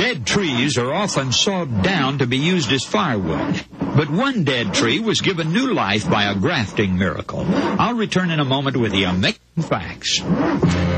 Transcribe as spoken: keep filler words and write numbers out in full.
Dead trees are often sawed down to be used as firewood. But one dead tree was given new life by a grafting miracle. I'll return in a moment with the amazing facts.